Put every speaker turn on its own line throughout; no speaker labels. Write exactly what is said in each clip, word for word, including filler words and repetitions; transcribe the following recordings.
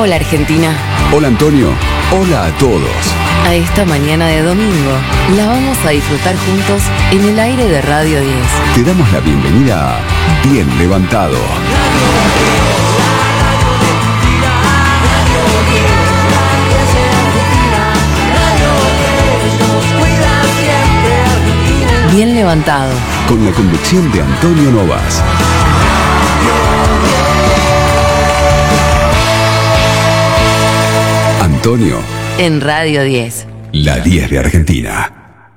Hola Argentina.
Hola Antonio. Hola a todos.
A esta mañana de domingo la vamos a disfrutar juntos en el aire de Radio diez.
Te damos la bienvenida a Bien Levantado.
Bien Levantado.
Con la conducción de Antonio Novas. Antonio.
En Radio diez.
La diez de Argentina.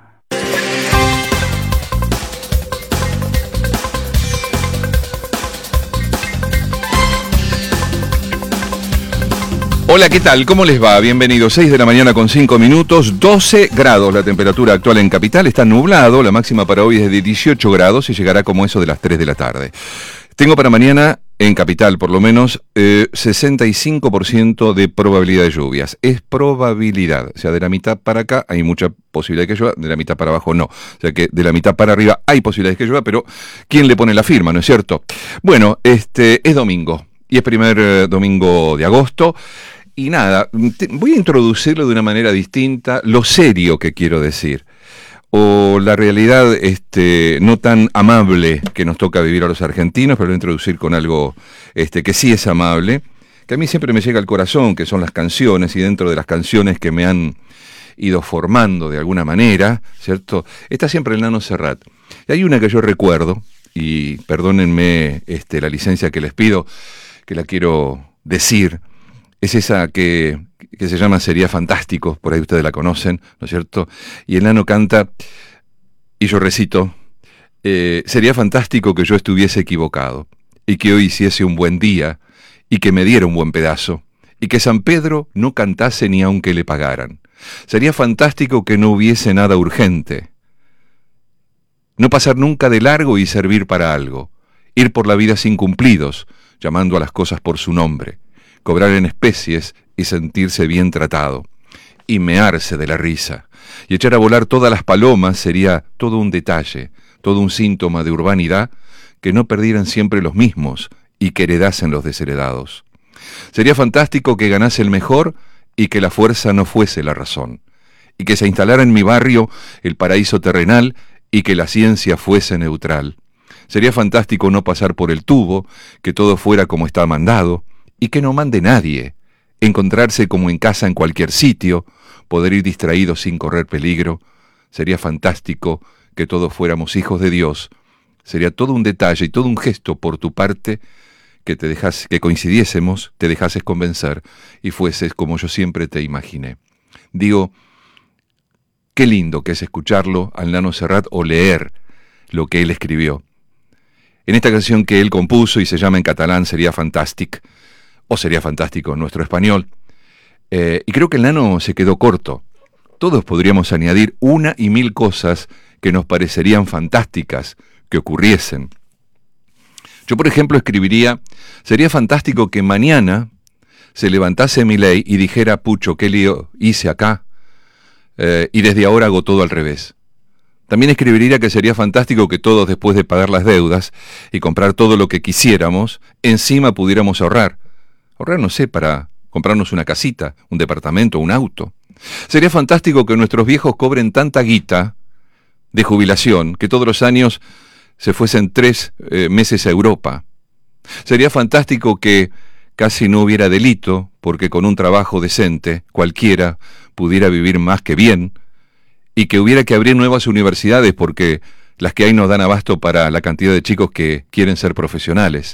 Hola, ¿qué tal? ¿Cómo les va? Bienvenidos. seis de la mañana con cinco minutos, doce grados la temperatura actual en Capital. Está nublado, la máxima para hoy es de dieciocho grados y llegará como eso de las tres de la tarde. Tengo para mañana, en Capital por lo menos, eh, sesenta y cinco por ciento de probabilidad de lluvias. Es probabilidad, o sea, de la mitad para acá hay mucha posibilidad de que llueva, de la mitad para abajo no. O sea que de la mitad para arriba hay posibilidades de que llueva, pero ¿quién le pone la firma, no es cierto? Bueno, este es domingo y es primer eh, domingo de agosto. Y nada, te, voy a introducirlo de una manera distinta, lo serio que quiero decir, o la realidad este, no tan amable que nos toca vivir a los argentinos, pero lo voy a introducir con algo este, que sí es amable, que a mí siempre me llega al corazón, que son las canciones, y dentro de las canciones que me han ido formando de alguna manera, ¿cierto? Está siempre el Nano Serrat. Y hay una que yo recuerdo, y perdónenme este, la licencia que les pido, que la quiero decir. Es esa que, que se llama Sería Fantástico, por ahí ustedes la conocen, ¿no es cierto? Y el Nano canta, y yo recito, eh, sería fantástico que yo estuviese equivocado, y que hoy hiciese un buen día, y que me diera un buen pedazo, y que San Pedro no cantase ni aunque le pagaran. Sería fantástico que no hubiese nada urgente, no pasar nunca de largo y servir para algo, ir por la vida sin cumplidos, llamando a las cosas por su nombre, cobrar en especies y sentirse bien tratado, y mearse de la risa, y echar a volar todas las palomas sería todo un detalle, todo un síntoma de urbanidad, que no perdieran siempre los mismos y que heredasen los desheredados. Sería fantástico que ganase el mejor y que la fuerza no fuese la razón, y que se instalara en mi barrio el paraíso terrenal y que la ciencia fuese neutral. Sería fantástico no pasar por el tubo, que todo fuera como está mandado, y que no mande nadie, encontrarse como en casa en cualquier sitio, poder ir distraído sin correr peligro. Sería fantástico que todos fuéramos hijos de Dios. Sería todo un detalle y todo un gesto por tu parte que te dejas, que coincidiésemos, te dejases convencer y fueses como yo siempre te imaginé. Digo, qué lindo que es escucharlo al Nano Serrat o leer lo que él escribió. En esta canción que él compuso y se llama en catalán Sería Fantàstic, o Sería Fantástico en nuestro español, eh, y creo que el Nano se quedó corto. Todos podríamos añadir una y mil cosas que nos parecerían fantásticas que ocurriesen. Yo, por ejemplo, escribiría, sería fantástico que mañana se levantase Milei y dijera, pucho, qué lío hice acá, eh, y desde ahora hago todo al revés. También escribiría que sería fantástico que todos, después de pagar las deudas y comprar todo lo que quisiéramos, encima pudiéramos ahorrar. Ahorrar, no sé, para comprarnos una casita, un departamento, un auto. Sería fantástico que nuestros viejos cobren tanta guita de jubilación que todos los años se fuesen tres eh, meses a Europa. Sería fantástico que casi no hubiera delito, porque con un trabajo decente cualquiera pudiera vivir más que bien, y que hubiera que abrir nuevas universidades porque las que hay no dan abasto para la cantidad de chicos que quieren ser profesionales.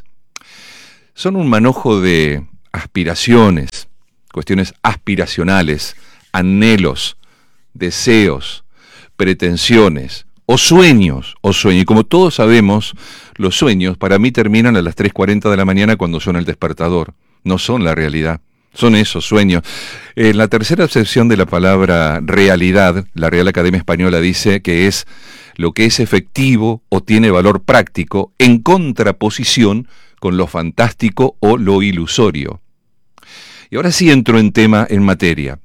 Son un manojo de aspiraciones, cuestiones aspiracionales, anhelos, deseos, pretensiones, o sueños, o sueños. Y como todos sabemos, los sueños para mí terminan a las tres cuarenta de la mañana cuando suena el despertador. No son la realidad, son esos sueños. En la tercera acepción de la palabra realidad, la Real Academia Española dice que es lo que es efectivo o tiene valor práctico en contraposición con lo fantástico o lo ilusorio. Y ahora sí entro en tema, en materia.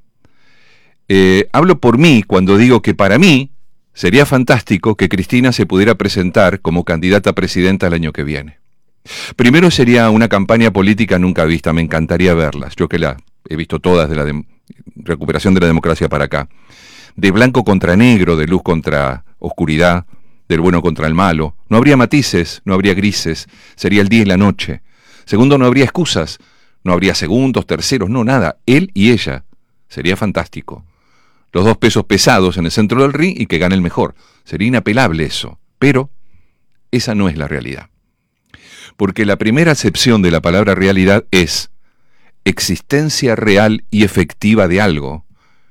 Eh, hablo por mí cuando digo que para mí sería fantástico que Cristina se pudiera presentar como candidata a presidenta el año que viene. Primero sería una campaña política nunca vista, me encantaría verlas, yo que la he visto todas de la de, recuperación de la democracia para acá, de blanco contra negro, de luz contra oscuridad, del bueno contra el malo. No habría matices, no habría grises, sería el día y la noche. Segundo, no habría excusas, no habría segundos, terceros, no, nada, él y ella, sería fantástico. Los dos pesos pesados en el centro del ring y que gane el mejor, sería inapelable eso, pero esa no es la realidad. Porque la primera acepción de la palabra realidad es existencia real y efectiva de algo.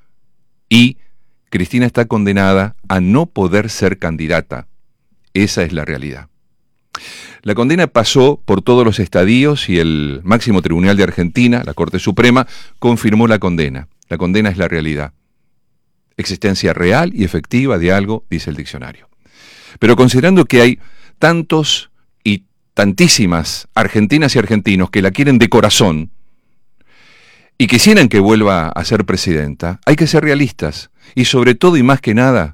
Y Cristina está condenada a no poder ser candidata. Esa es la realidad. La condena pasó por todos los estadios y el máximo tribunal de Argentina, la Corte Suprema, confirmó la condena. La condena es la realidad. Existencia real y efectiva de algo, dice el diccionario. Pero considerando que hay tantos y tantísimas argentinas y argentinos que la quieren de corazón y quisieran que vuelva a ser presidenta, hay que ser realistas y sobre todo y más que nada,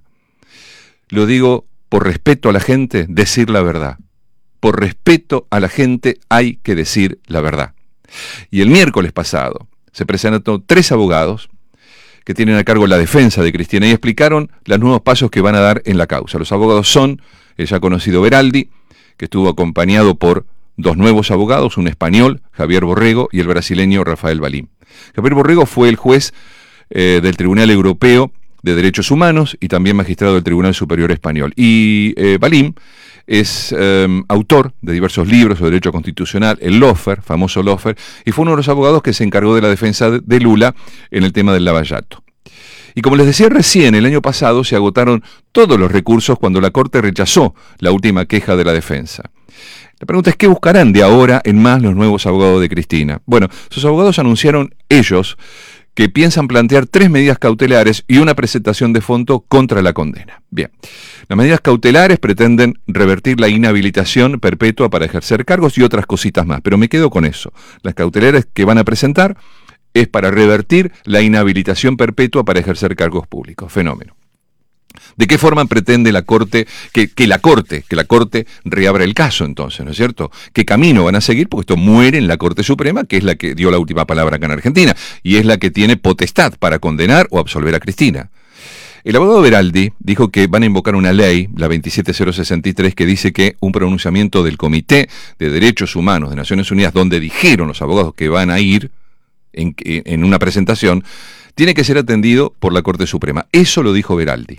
lo digo por respeto a la gente, decir la verdad. Por respeto a la gente hay que decir la verdad. Y el miércoles pasado se presentaron tres abogados que tienen a cargo la defensa de Cristina y explicaron los nuevos pasos que van a dar en la causa. Los abogados son el ya conocido Beraldi, que estuvo acompañado por dos nuevos abogados, un español, Javier Borrego, y el brasileño Rafael Valim. Javier Borrego fue el juez eh, del Tribunal Europeo de Derechos Humanos y también magistrado del Tribunal Superior Español. Y eh, Valim es eh, autor de diversos libros sobre derecho constitucional, el Lofer, famoso Lofer, y fue uno de los abogados que se encargó de la defensa de, de Lula en el tema del lavallato. Y como les decía recién, el año pasado se agotaron todos los recursos cuando la Corte rechazó la última queja de la defensa. La pregunta es, ¿qué buscarán de ahora en más los nuevos abogados de Cristina? Bueno, sus abogados anunciaron ellos que piensan plantear tres medidas cautelares y una presentación de fondo contra la condena. Bien, las medidas cautelares pretenden revertir la inhabilitación perpetua para ejercer cargos y otras cositas más, pero me quedo con eso. Las cautelares que van a presentar es para revertir la inhabilitación perpetua para ejercer cargos públicos. Fenómeno. ¿De qué forma pretende la Corte, que, que la Corte, que la Corte reabra el caso entonces, ¿no es cierto? ¿Qué camino van a seguir? Porque esto muere en la Corte Suprema, que es la que dio la última palabra acá en Argentina, y es la que tiene potestad para condenar o absolver a Cristina. El abogado Beraldi dijo que van a invocar una ley, la veintisiete mil sesenta y tres, que dice que un pronunciamiento del Comité de Derechos Humanos de Naciones Unidas, donde dijeron los abogados que van a ir en, en una presentación, tiene que ser atendido por la Corte Suprema. Eso lo dijo Beraldi.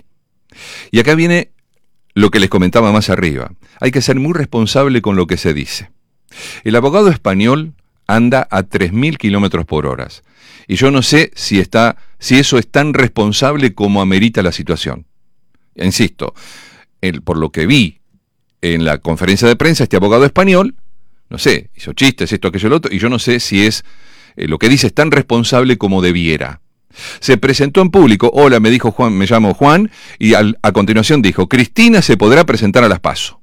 Y acá viene lo que les comentaba más arriba. Hay que ser muy responsable con lo que se dice. El abogado español anda a tres mil kilómetros por hora. Y yo no sé si, está, si eso es tan responsable como amerita la situación. Insisto, el, por lo que vi en la conferencia de prensa, este abogado español, no sé, hizo chistes, esto, aquello, lo otro, y yo no sé si es eh, lo que dice es tan responsable como debiera. Se presentó en público, hola, me dijo Juan, me llamo Juan, y al, a continuación dijo, Cristina se podrá presentar a las PASO.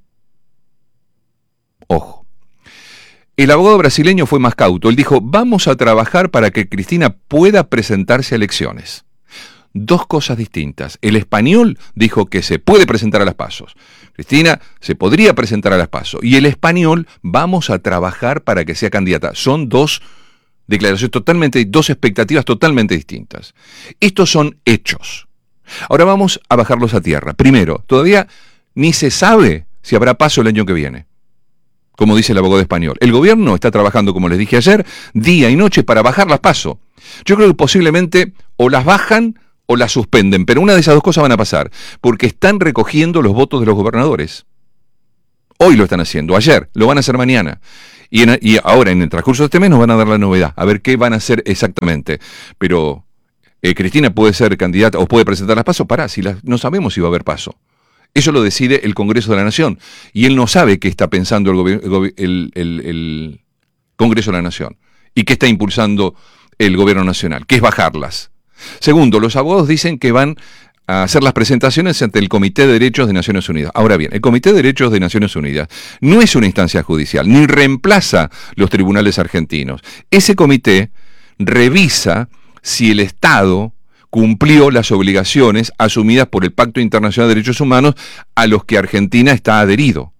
Ojo. El abogado brasileño fue más cauto, él dijo, vamos a trabajar para que Cristina pueda presentarse a elecciones. Dos cosas distintas. El español dijo que se puede presentar a las PASO. Cristina se podría presentar a las PASO. Y el español, vamos a trabajar para que sea candidata. Son dos declaraciones totalmente, dos expectativas totalmente distintas. Estos son hechos. Ahora vamos a bajarlos a tierra. Primero, todavía ni se sabe si habrá PASO el año que viene, como dice el abogado español. El gobierno está trabajando, como les dije ayer, día y noche para bajar las PASO. Yo creo que posiblemente o las bajan o las suspenden, pero una de esas dos cosas van a pasar, porque están recogiendo los votos de los gobernadores. Hoy lo están haciendo, ayer, lo van a hacer mañana. Y, en, y ahora, en el transcurso de este mes, nos van a dar la novedad, a ver qué van a hacer exactamente. Pero eh, Cristina puede ser candidata o puede presentar las PASO, pará, si las, no sabemos si va a haber PASO. Eso lo decide el Congreso de la Nación. Y él no sabe qué está pensando el, gobi- el, el, el Congreso de la Nación y qué está impulsando el Gobierno Nacional, que es bajarlas. Segundo, los abogados dicen que van a hacer las presentaciones ante el Comité de Derechos de Naciones Unidas. Ahora bien, el Comité de Derechos de Naciones Unidas no es una instancia judicial, ni reemplaza los tribunales argentinos. Ese comité revisa si el Estado cumplió las obligaciones asumidas por el Pacto Internacional de Derechos Humanos a los que Argentina está adherido.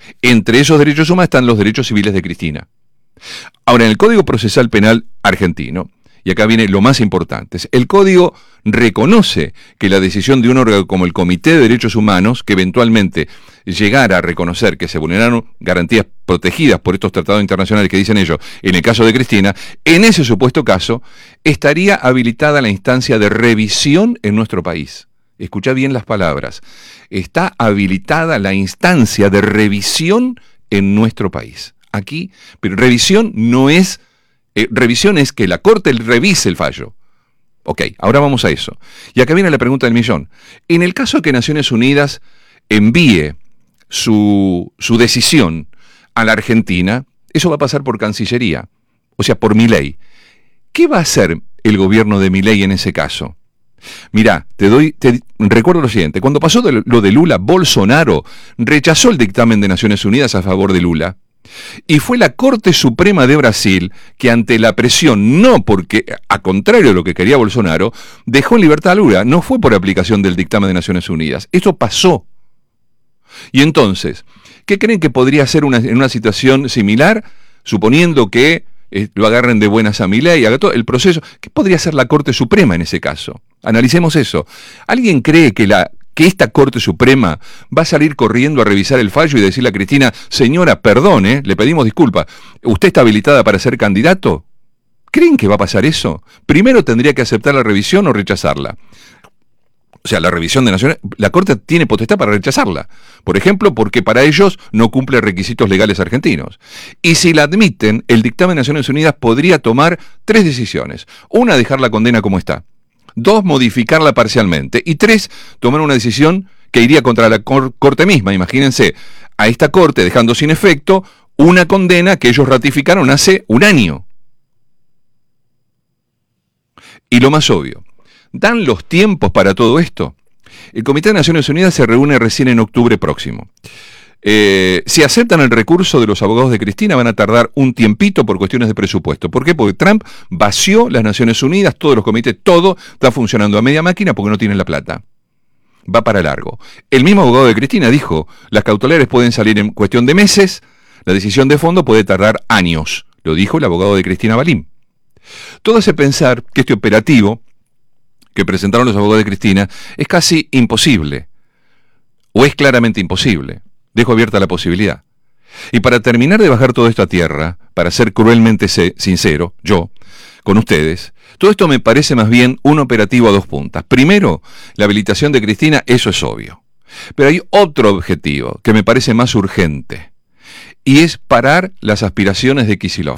Entre esos derechos humanos están los derechos civiles de Cristina. Ahora, en el Código Procesal Penal argentino, y acá viene lo más importante, el Código reconoce que la decisión de un órgano como el Comité de Derechos Humanos, que eventualmente llegara a reconocer que se vulneraron garantías protegidas por estos tratados internacionales que dicen ellos, en el caso de Cristina, en ese supuesto caso, estaría habilitada la instancia de revisión en nuestro país. Escuchá bien las palabras. Está habilitada la instancia de revisión en nuestro país. Aquí, pero revisión no es... Eh, revisión es que la Corte revise el fallo. Ok, ahora vamos a eso. Y acá viene la pregunta del millón. En el caso de que Naciones Unidas envíe su, su decisión a la Argentina, eso va a pasar por Cancillería, o sea, por Milei. ¿Qué va a hacer el gobierno de Milei en ese caso? Mirá, te doy, te recuerdo lo siguiente. Cuando pasó de lo de Lula, Bolsonaro rechazó el dictamen de Naciones Unidas a favor de Lula. Y fue la Corte Suprema de Brasil que, ante la presión, no porque, a contrario de lo que quería Bolsonaro, dejó en libertad a Lula. No fue por aplicación del dictamen de Naciones Unidas. Esto pasó. Y entonces, ¿qué creen que podría ser una, en una situación similar? Suponiendo que eh, lo agarren de buenas a Milei, haga todo el proceso. ¿Qué podría hacer la Corte Suprema en ese caso? Analicemos eso. ¿Alguien cree que la... que esta Corte Suprema va a salir corriendo a revisar el fallo y decirle a Cristina, señora, perdone, le pedimos disculpas, ¿usted está habilitada para ser candidato? ¿Creen que va a pasar eso? Primero tendría que aceptar la revisión o rechazarla. O sea, la revisión de Naciones, la Corte tiene potestad para rechazarla. Por ejemplo, porque para ellos no cumple requisitos legales argentinos. Y si la admiten, el dictamen de Naciones Unidas podría tomar tres decisiones. Una, dejar la condena como está. Dos, modificarla parcialmente. Y tres, tomar una decisión que iría contra la cor- Corte misma. Imagínense, a esta Corte dejando sin efecto una condena que ellos ratificaron hace un año. Y lo más obvio, ¿dan los tiempos para todo esto? El Comité de Naciones Unidas se reúne recién en octubre próximo. Eh, si aceptan el recurso de los abogados de Cristina, van a tardar un tiempito por cuestiones de presupuesto. ¿Por qué? Porque Trump vació las Naciones Unidas, todos los comités, todo está funcionando a media máquina porque no tienen la plata. Va para largo. El mismo abogado de Cristina dijo, las cautelares pueden salir en cuestión de meses, la decisión de fondo puede tardar años. Lo dijo el abogado de Cristina Balín. Todo hace pensar que este operativo que presentaron los abogados de Cristina es casi imposible, o es claramente imposible. Dejo abierta la posibilidad. Y para terminar de bajar todo esto a tierra, para ser cruelmente sincero, yo, con ustedes, todo esto me parece más bien un operativo a dos puntas. Primero, la habilitación de Cristina, eso es obvio. Pero hay otro objetivo que me parece más urgente, y es parar las aspiraciones de Kicillof.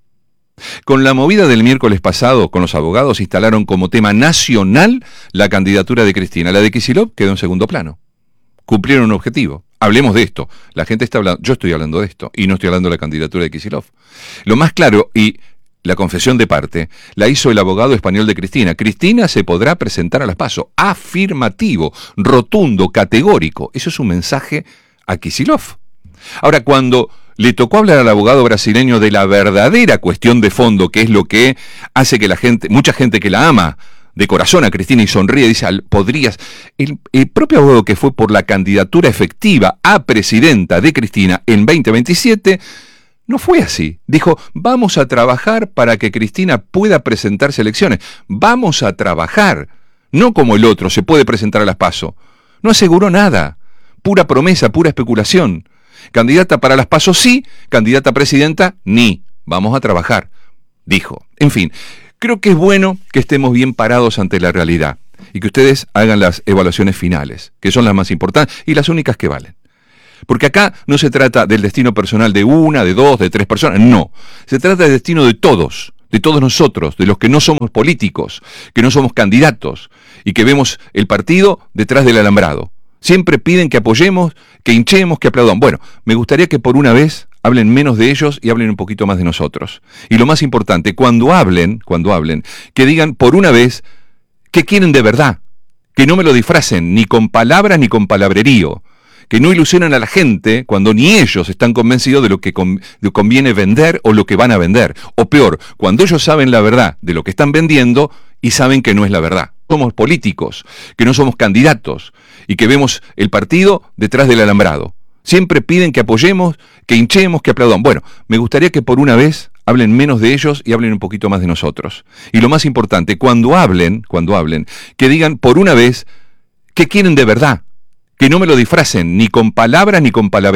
Con la movida del miércoles pasado, con los abogados instalaron como tema nacional la candidatura de Cristina. La de Kicillof quedó en segundo plano. Cumplieron un objetivo. Hablemos de esto. La gente está hablando, yo estoy hablando de esto, y no estoy hablando de la candidatura de Kicillof. Lo más claro, y la confesión de parte, la hizo el abogado español de Cristina. Cristina se podrá presentar a las PASO. Afirmativo, rotundo, categórico. Eso es un mensaje a Kicillof. Ahora, cuando le tocó hablar al abogado brasileño de la verdadera cuestión de fondo, que es lo que hace que la gente, mucha gente que la ama, de corazón a Cristina y sonríe, dice, podrías... El, el propio abogado que fue por la candidatura efectiva a presidenta de Cristina en veinte veintisiete, no fue así. Dijo, vamos a trabajar para que Cristina pueda presentarse a elecciones. Vamos a trabajar. No como el otro, se puede presentar a las PASO. No aseguró nada. Pura promesa, pura especulación. Candidata para las PASO sí, candidata a presidenta ni. Vamos a trabajar, dijo. En fin... Creo que es bueno que estemos bien parados ante la realidad y que ustedes hagan las evaluaciones finales, que son las más importantes y las únicas que valen. Porque acá no se trata del destino personal de una, de dos, de tres personas, no. Se trata del destino de todos, de todos nosotros, de los que no somos políticos, que no somos candidatos y que vemos el partido detrás del alambrado. Siempre piden que apoyemos, que hinchemos, que aplaudamos. Bueno, me gustaría que por una vez hablen menos de ellos y hablen un poquito más de nosotros. Y lo más importante, cuando hablen, cuando hablen, que digan por una vez qué quieren de verdad. Que no me lo disfracen, ni con palabras ni con palabrerío. Que no ilusionan a la gente cuando ni ellos están convencidos de lo que conviene vender o lo que van a vender. O peor, cuando ellos saben la verdad de lo que están vendiendo y saben que no es la verdad. Somos políticos, que no somos candidatos y que vemos el partido detrás del alambrado. Siempre piden que apoyemos, que hinchemos, que aplaudamos. Bueno, me gustaría que por una vez hablen menos de ellos y hablen un poquito más de nosotros. Y lo más importante, cuando hablen, cuando hablen, que digan por una vez qué quieren de verdad. Que no me lo disfracen, ni con palabras ni con palabras.